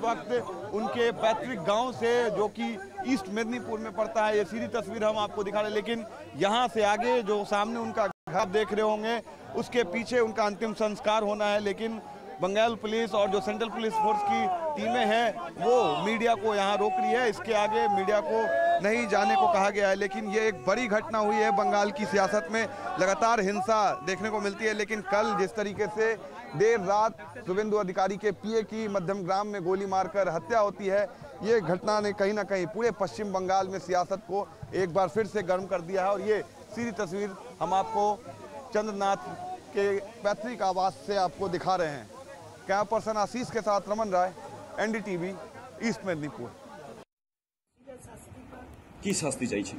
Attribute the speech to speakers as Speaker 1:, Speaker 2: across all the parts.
Speaker 1: वक्त उनके पैतृक गांव से, जो कि ईस्ट मेदिनीपुर में पड़ता है। ये सीधी तस्वीर हम आपको दिखा रहे हैं, लेकिन यहाँ से आगे जो सामने उनका घर देख रहे होंगे, उसके पीछे उनका अंतिम संस्कार होना है। लेकिन बंगाल पुलिस और जो सेंट्रल पुलिस फोर्स की टीमें हैं वो मीडिया को यहाँ रोक रही है। इसके आगे मीडिया को नहीं जाने को कहा गया है। लेकिन ये एक बड़ी घटना हुई है। बंगाल की सियासत में लगातार हिंसा देखने को मिलती है, लेकिन कल जिस तरीके से देर रात शुभेंदु अधिकारी के पीए की मध्यमग्राम में गोली मारकर हत्या होती है, ये घटना ने कहीं ना कहीं पूरे पश्चिम बंगाल में सियासत को एक बार फिर से गर्म कर दिया है। और ये सीधी तस्वीर हम आपको चंद्रनाथ के पैतृक आवास से आपको दिखा रहे हैं। कैमरा पर्सन आशीष के साथ रमन राय, एनडीटीवी, ईस्ट मेदिनीपुर।
Speaker 2: কি শাস্তি চাইছেন?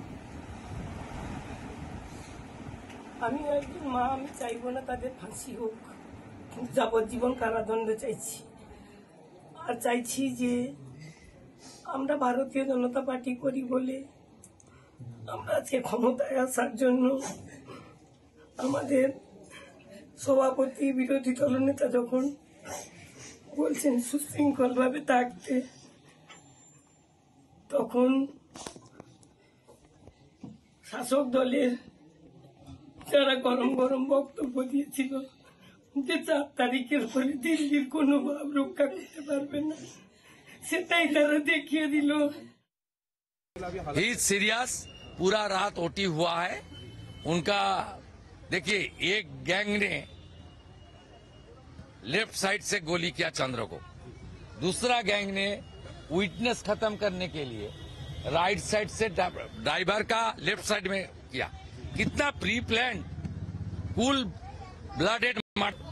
Speaker 3: আমি একজন মা, আমি চাইবো না তাদের ফাঁসি হোক, কিন্তু যাবজ্জীবন কারাদণ্ড চাইছি। আর চাইছি যে আমরা ভারতীয় জনতা পার্টি করি বলে আমরা আজকে ক্ষমতায় আসার জন্য আমাদের সভাপতি বিরোধী দলনেতা যখন বলছেন সুশৃঙ্খলভাবে থাকতে, তখন শাসক দলের যারা গরম গরম বক্তব্য দিয়েছিল যে 4 তারিখের পরে দিল্লির কোনো ভাব রক্ষা করতে পারবে না, সেটাই তারা দেখিয়ে দিল।
Speaker 4: ही सीरियस, पूरा रात ओटी हुआ है उनका। देखिए, एक गैंग ने लेफ्ट साइड से गोली किया चंद्र को, दूसरा गैंग ने विटनेस खत्म करने के लिए राइट साइड से ड्राइवर का लेफ्ट साइड में किया। कितना pre plan, cool blooded murder.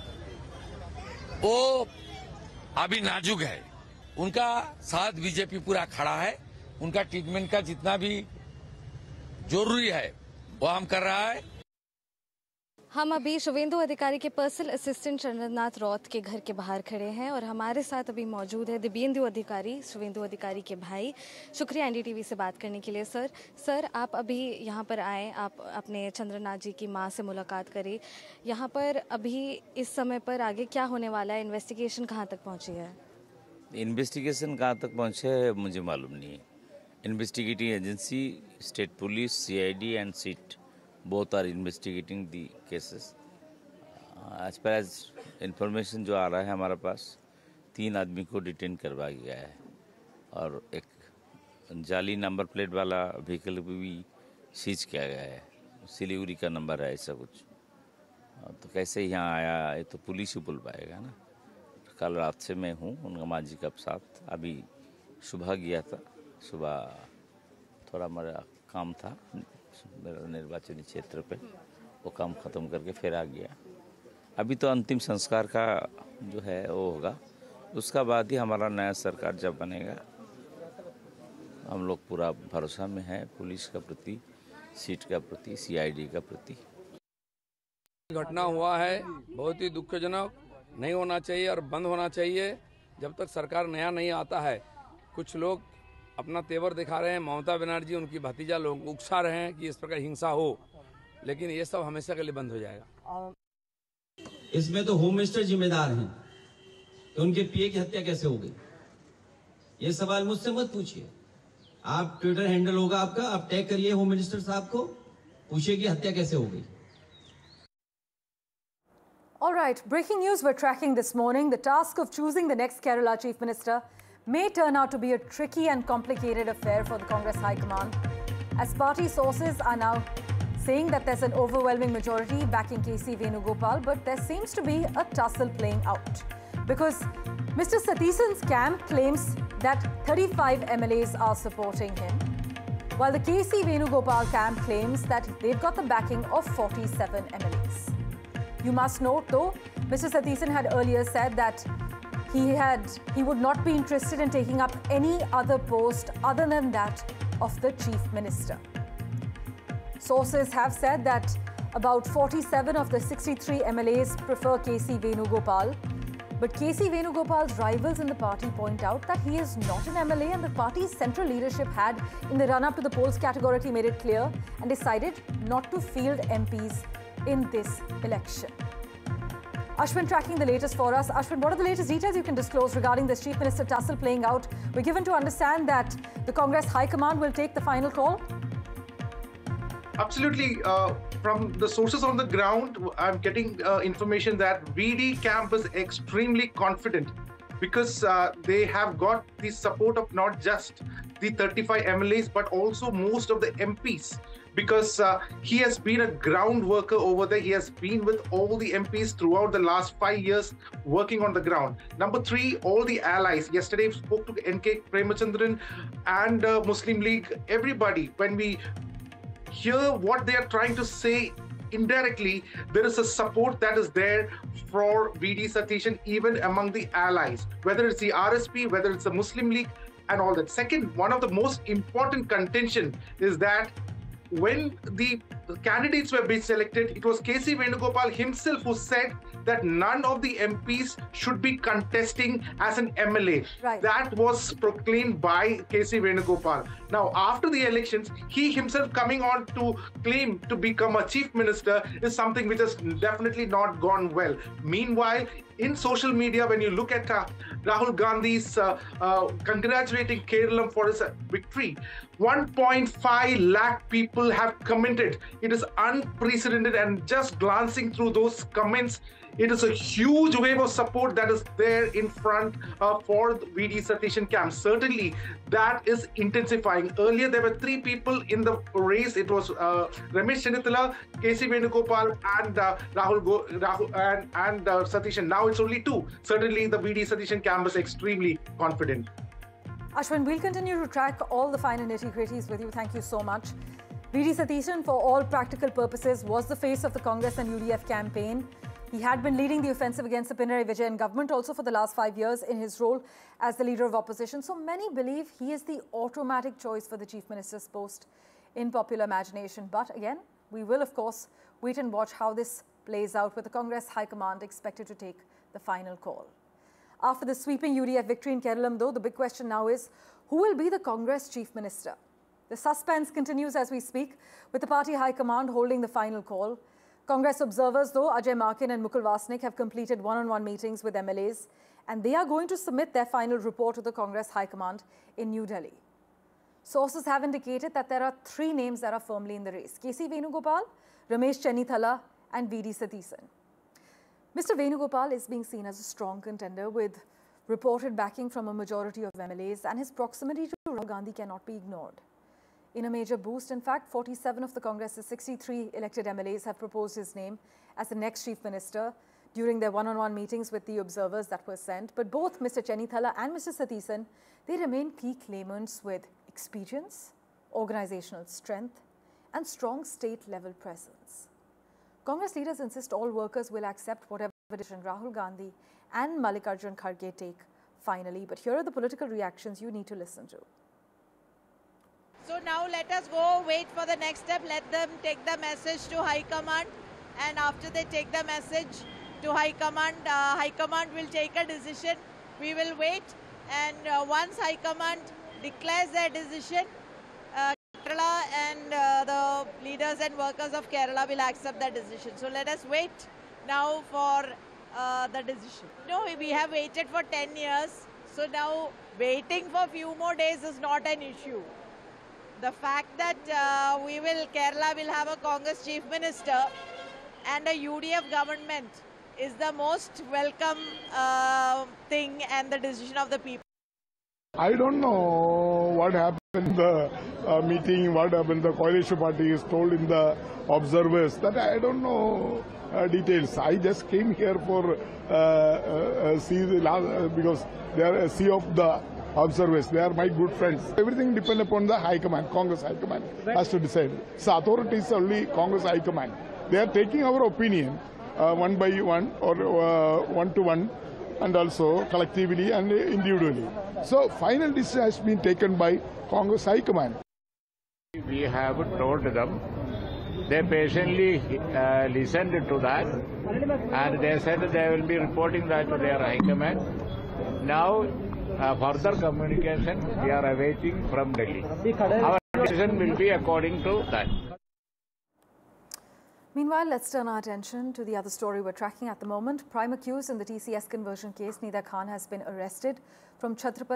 Speaker 4: वो अभी नाजुक है, उनका साथ बीजेपी पूरा खड़ा है। उनका ट्रीटमेंट का जितना भी जरूरी है वो हम कर रहा है।
Speaker 5: हम अभी शुभेंदु अधिकारी के पर्सनल असिस्टेंट चंद्रनाथ रौत के घर के बाहर खड़े हैं और हमारे साथ अभी मौजूद है दिव्येंदु अधिकारी, शुभेंदु अधिकारी के भाई। शुक्रिया एनडीटीवी से बात करने के लिए सर आप अभी यहाँ पर आए, आप अपने चंद्रनाथ जी की मां से मुलाकात करी। यहाँ पर अभी इस समय पर आगे क्या होने वाला है? इन्वेस्टिगेशन कहाँ तक पहुँची है?
Speaker 6: इन्वेस्टिगेशन कहाँ तक पहुँचे है मुझे मालूम नहीं है। Investigating agency, state police, CID and seat both are investigating the cases. As far as information जो आ रहा है हमारे पास, 3 आदमी को डिटेन करवा गया है और एक जाली नंबर प्लेट वाला व्हीकल भी सीज किया गया है। सिलीगुड़ी का नंबर है ऐसा कुछ। तो कैसे यहाँ आया ये तो पुलिस ही बोल पाएगा ना। कल रात से मैं हूँ उनका माजी के साथ। अभी सुबह गया था, सुबह थोड़ा मेरा काम था मेरा निर्वाचनी क्षेत्र पे, वो काम ख़त्म करके फिर आ गया। अभी तो अंतिम संस्कार का जो है वो होगा, उसका बाद ही हमारा नया सरकार जब बनेगा। हम लोग पूरा भरोसा में हैं पुलिस का प्रति, सीट का प्रति, सीआईडी का प्रति।
Speaker 7: घटना हुआ है बहुत ही दुखजनक, नहीं होना चाहिए और बंद होना चाहिए। जब तक सरकार नया नहीं आता है, कुछ लोग अपना तेवर दिखा रहे हैं। ममता बनर्जी, उनकी भतीजा लोग उकसा रहे हैं कि इस प्रकार हिंसा हो, लेकिन ये सब हमेशा के लिए बंद हो जाएगा।
Speaker 8: इसमें तो होम मिनिस्टर जिम्मेदार हैं तो उनके पीए की हत्या कैसे हो गई? ये सवाल मुझसे मत पूछिए। आप ट्विटर हैंडल होगा आपका, आप टैग करिए होम मिनिस्टर साहब को, पूछिए कि हत्या कैसे हो गई।
Speaker 9: All right, breaking news we're tracking this morning. The task of choosing the next Kerala Chief Minister may turn out to be a tricky and complicated affair for the Congress High Command, as party sources are now saying that there's an overwhelming majority backing KC Venugopal, but there seems to be a tussle playing out. Because Mr. Satisan's camp claims that 35 MLAs are supporting him, while the KC Venugopal camp claims that they've got the backing of 47 MLAs. You must note, though, Mr. Satisan had earlier said that he would not be interested in taking up any other post other than that of the Chief Minister. Sources have said that about 47 of the 63 MLAs prefer KC Venugopal, but KC Venugopal's rivals in the party point out that he is not an MLA, and the party's central leadership had, in the run-up to the polls, categorically made it clear and decided not to field MPs in this election. Ashwin tracking the latest for us. Ashwin, what are the latest details you can disclose regarding this Chief Minister tussle playing out? We're given to understand that the Congress High Command will take the final call.
Speaker 2: Absolutely. From the sources on the ground, I'm getting information that VD camp is extremely confident because they have got the support of not just the 35 MLAs, but also most of the MPs. Because he has been a ground worker over there. He has been with all the MPs throughout the last 5 years working on the ground. Number 3, all the allies. Yesterday spoke to NK Premachandran and Muslim League, everybody. When we hear what they are trying to say indirectly, there is a support that is there for VD Satishan even among the allies, whether it's the RSP, whether it's the Muslim League and all that. Second, one of the most important contention is that when the candidates were being selected, it was KC Venugopal himself who said that none of the MPs should be contesting as an MLA.
Speaker 9: Right.
Speaker 2: That was proclaimed by KC Venugopal. Now, after the elections, he himself coming on to claim to become a chief minister is something which has definitely not gone well. Meanwhile, in social media, when you look at Rahul Gandhi's congratulating Kerala for his victory, 1.5 lakh people have commented. It is unprecedented, and just glancing through those comments, it is a huge wave of support that is there in front for the VD Satishan camp. Certainly, that is intensifying. Earlier, there were 3 people in the race. It was Ramesh Chennithila, KC Venugopal, and Rahul and Satishan. Now it's only 2. Certainly, the VD Satishan camp is extremely confident.
Speaker 9: Ashwin, we'll continue to track all the finer nitty-gritties with you. Thank you so much. VD Satishan, for all practical purposes, was the face of the Congress and UDF campaign. He had been leading the offensive against the Pinarayi Vijayan government also for the last 5 years in his role as the leader of opposition. So many believe he is the automatic choice for the Chief Minister's post in popular imagination. But again, we will, of course, wait and watch how this plays out, with the Congress High Command expected to take the final call. After the sweeping UDF victory in Kerala, though, the big question now is, who will be the Congress Chief Minister? The suspense continues as we speak, with the party High Command holding the final call. Congress observers, though, Ajay Makin and Mukul Vasnik, have completed one-on-one meetings with MLAs, and they are going to submit their final report to the Congress High Command in New Delhi. Sources have indicated that there are 3 names that are firmly in the race: KC Venugopal, Ramesh Chennithila, and VD Satishan. Mr. Venugopal is being seen as a strong contender with reported backing from a majority of MLAs, and his proximity to Rahul Gandhi cannot be ignored. In a major boost, in fact, 47 of the Congress's 63 elected MLAs have proposed his name as the next Chief Minister during their one-on-one meetings with the observers that were sent. But both Mr. Chennithila and Mr. Satishan, they remain key claimants with experience, organizational strength, and strong state-level presence. Congress leaders insist all workers will accept whatever decision Rahul Gandhi and Mallikarjun Kharge take finally. But here are the political reactions you need to listen to.
Speaker 10: So now let us go wait for the next step. Let them take the message to High Command, and after they take the message to High Command will take a decision. We will wait, and once High Command declares their decision, Kerala and the leaders and workers of Kerala will accept that decision. So let us wait now for the decision. No, we have waited for 10 years, so now waiting for a few more days is not an issue. The fact that Kerala will have a Congress Chief Minister and a UDF government is the most welcome thing and the decision of the people.
Speaker 11: I don't know what happened in the meeting, what happened. The coalition party is told in the observers that I don't know details. I just came here for because they are a sea of the observers. They are my good friends. Everything depends upon the High Command. Congress High Command has to decide. So authorities only Congress High Command. They are taking our opinion one by one or one to one, and also collectively and individually. So final decision has been taken by Congress High Command.
Speaker 12: We have told them. They patiently listened to that, and they said they will be reporting that to their High Command. Now further communication we are awaiting from Delhi. Our decision will be according to that.
Speaker 9: Meanwhile, let's turn our attention to the other story we're tracking at the moment. Prime accused in the TCS conversion case, Nida Khan, has been arrested from Chhatrapati